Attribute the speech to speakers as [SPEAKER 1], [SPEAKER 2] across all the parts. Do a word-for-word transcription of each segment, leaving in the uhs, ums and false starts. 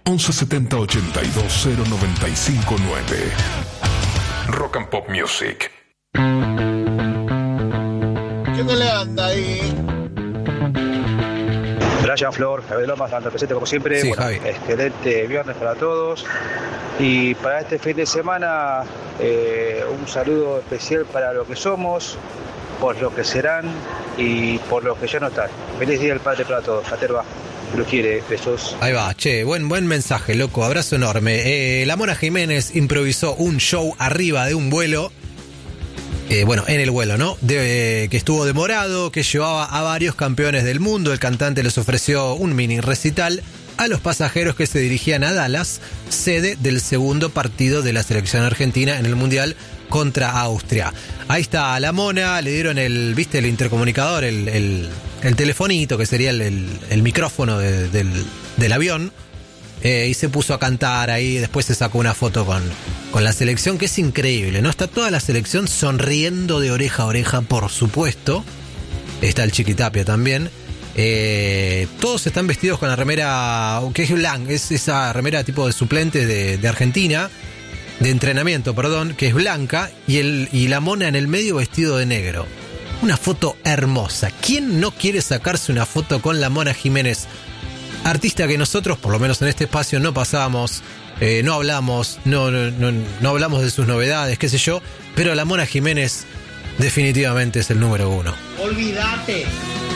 [SPEAKER 1] once setenta ochenta y dos cero noventa y cinco nueve. Rock and Pop Music.
[SPEAKER 2] ¿Qué le anda ahí?
[SPEAKER 3] Brian, Flor, Javier Lomas, dando presente como siempre.
[SPEAKER 4] Sí,
[SPEAKER 3] bueno,
[SPEAKER 4] Javi.
[SPEAKER 3] excelente viernes para todos. Y para este fin de semana, eh, un saludo especial para lo que somos, por lo que serán y por lo que ya no están. Feliz Día del Padre para todos. Caterva, lo quiere, besos.
[SPEAKER 4] Ahí va, che, buen, buen mensaje, loco, abrazo enorme. Eh, la Mona Jiménez improvisó un show arriba de un vuelo. Eh, bueno, en el vuelo, ¿no? De, que estuvo demorado, que llevaba a varios campeones del mundo. El cantante les ofreció un mini recital a los pasajeros que se dirigían a Dallas, sede del segundo partido de la selección argentina en el Mundial contra Austria. Ahí está la Mona, le dieron el, viste, el intercomunicador, el, el, el telefonito, que sería el, el, el micrófono de, del, del avión. Eh, y se puso a cantar ahí, después se sacó una foto con, con la selección, que es increíble, ¿no? Está toda la selección sonriendo de oreja a oreja, por supuesto. Está el Chiquitapia también. Eh, todos están vestidos con la remera, que es blanca, es esa remera tipo de suplente de, de Argentina, de entrenamiento, perdón, que es blanca, y, el, y la Mona en el medio vestido de negro. Una foto hermosa. ¿Quién no quiere sacarse una foto con la Mona Jiménez? Artista que nosotros, por lo menos en este espacio, no pasamos, eh, no hablamos, no, no, no, no hablamos de sus novedades, qué sé yo, pero la Mona Jiménez definitivamente es el número uno.
[SPEAKER 2] Olvídate.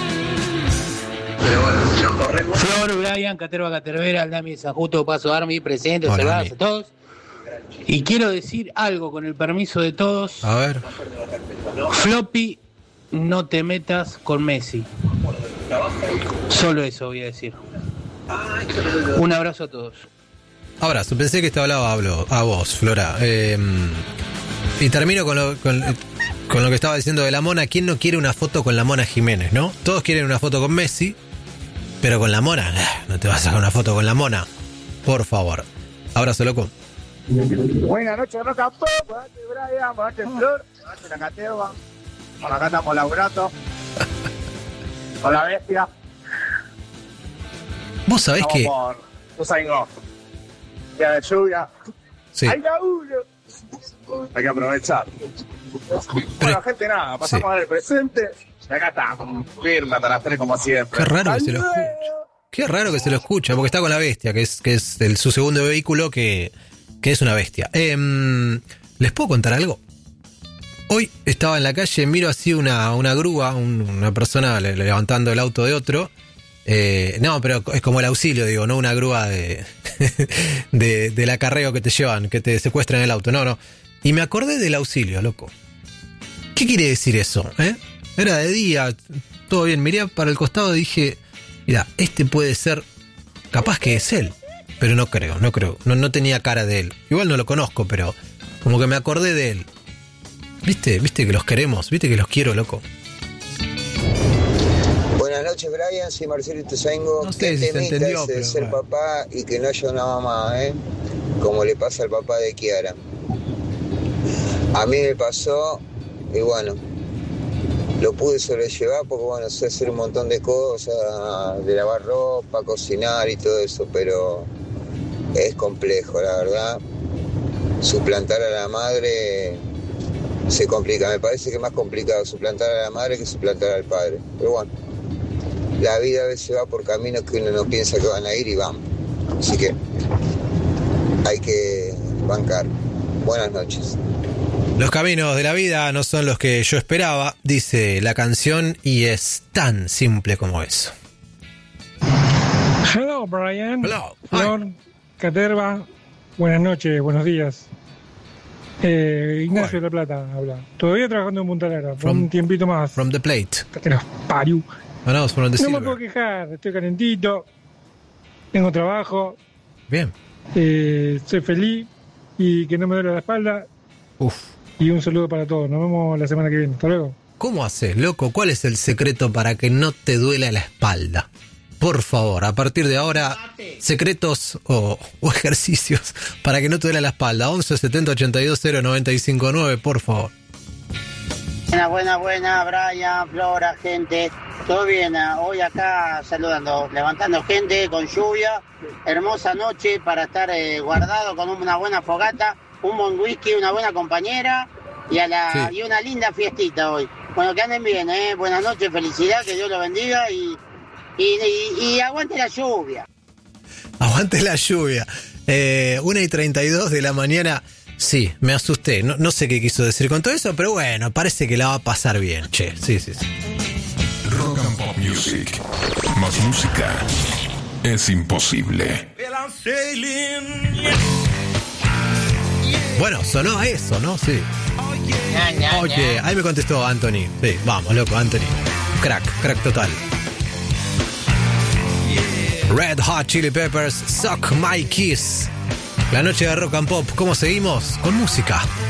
[SPEAKER 5] Flor, Brian, Caterva, Catervera, Aldami, San Justo, Paso Army, presentes,
[SPEAKER 4] Hola,
[SPEAKER 5] saludos
[SPEAKER 4] Ami.
[SPEAKER 5] a todos. Y quiero decir algo con el permiso de todos.
[SPEAKER 4] A ver.
[SPEAKER 5] Floppy, no te metas con Messi. Solo eso voy a decir. Un abrazo a todos.
[SPEAKER 4] Abrazo, pensé que te hablaba hablo, a vos, Flora. Eh, y termino con lo, con, con lo que estaba diciendo de la Mona. ¿Quién no quiere una foto con la Mona Jiménez, no? Todos quieren una foto con Messi, pero con la Mona, no te vas a sacar una foto con la Mona. Por favor. Abrazo, loco.
[SPEAKER 6] Buenas noches, Rock and Pop. Buenas noches, Brian. Buenas noches, Flor. Buenas noches, la Caterva. Bueno, acá estamos laburando. Con la bestia.
[SPEAKER 4] Vos sabés
[SPEAKER 6] Estamos
[SPEAKER 4] que...
[SPEAKER 6] por Tusaingó. Día de lluvia.
[SPEAKER 4] Sí.
[SPEAKER 6] ¡Hay laburo! Hay que aprovechar. Bueno, gente, nada. Pasamos
[SPEAKER 4] Sí.
[SPEAKER 6] al presente. Y acá estamos. Firme hasta las tres como siempre.
[SPEAKER 4] Qué raro que se lo
[SPEAKER 6] ¡Hasta
[SPEAKER 4] escucha.
[SPEAKER 6] luego!
[SPEAKER 4] Qué raro que se lo escucha, porque está con la bestia, que es, que es el, su segundo vehículo, que, que es una bestia. Eh, ¿Les puedo contar algo? Hoy estaba en la calle, miro así una, una grúa, un, una persona le- levantando el auto de otro. Eh, no, pero es como el auxilio, digo, no una grúa de, de del acarreo que te llevan, que te secuestran el auto. No, no. Y me acordé del auxilio, loco. ¿Qué quiere decir eso? ¿Eh? Era de día, todo bien. Miré para el costado y dije, mira, este puede ser, capaz que es él, pero no creo, no creo. No, no tenía cara de él. Igual no lo conozco, pero como que me acordé de él. ¿Viste? ¿Viste que los queremos? ¿Viste que los quiero, loco?
[SPEAKER 7] Buenas noches, Brian, soy Marcelo Ituzaingo.
[SPEAKER 4] No sé
[SPEAKER 7] Qué
[SPEAKER 4] si se
[SPEAKER 7] temita
[SPEAKER 4] entendió,
[SPEAKER 7] ese de
[SPEAKER 4] pero
[SPEAKER 7] ser
[SPEAKER 4] bueno.
[SPEAKER 7] papá y que no haya una mamá, ¿eh? Como le pasa al papá de Kiara. A mí me pasó, y bueno, lo pude sobrellevar porque, bueno, sé hacer un montón de cosas, de lavar ropa, cocinar y todo eso, pero es complejo, la verdad. Suplantar a la madre se complica. Me parece que es más complicado suplantar a la madre que suplantar al padre. Pero bueno, la vida a veces va por caminos que uno no piensa que van a ir y van. Así que hay que bancar. Buenas noches.
[SPEAKER 4] Los caminos de la vida no son los que yo esperaba, dice la canción, y es tan simple como eso.
[SPEAKER 8] Hello, Brian.
[SPEAKER 4] Hello.
[SPEAKER 8] Flor, Caterva. Buenas noches, buenos días. Eh, Ignacio de la Plata habla. Todavía trabajando en Punta Lara, por
[SPEAKER 4] From-
[SPEAKER 8] un tiempito más.
[SPEAKER 4] From the plate.
[SPEAKER 8] Que los pariu.
[SPEAKER 4] Vamos from the
[SPEAKER 8] No me
[SPEAKER 4] silver.
[SPEAKER 8] puedo quejar, estoy calentito. Tengo trabajo.
[SPEAKER 4] Bien.
[SPEAKER 8] Eh, soy feliz. Y que no me duele la espalda.
[SPEAKER 4] Uf.
[SPEAKER 8] Y un saludo para todos. Nos vemos la semana que viene. Hasta luego.
[SPEAKER 4] ¿Cómo haces, loco? ¿Cuál es el secreto para que no te duela la espalda? Por favor, a partir de ahora, secretos o, o ejercicios para que no te duela la espalda. once setenta ochenta y dos cero noventa y cinco nueve, por favor.
[SPEAKER 9] Buena, buena, buena, Brian, Flora, gente. Todo bien, hoy acá saludando, levantando gente con lluvia, hermosa noche para estar eh, guardado con una buena fogata, un buen whisky, una buena compañera y, a la, sí. y una linda fiestita hoy. Bueno, que anden bien, ¿eh? Buenas noches, felicidad, que Dios los bendiga y, y, y, y aguante la lluvia.
[SPEAKER 4] Aguante la lluvia. Eh, una y treinta y dos de la mañana. Sí, me asusté. No, no sé qué quiso decir con todo eso, pero bueno, parece que la va a pasar bien, che. Sí, sí, sí.
[SPEAKER 1] Rock and Pop Music. Más música es imposible.
[SPEAKER 4] Bueno, sonó a eso, ¿no? Sí. Oye, ahí me contestó Anthony. Sí, vamos, loco, Anthony. Crack, crack total. Red Hot Chili Peppers, Suck My Kiss. La noche de Rock and Pop, ¿cómo seguimos? Con música.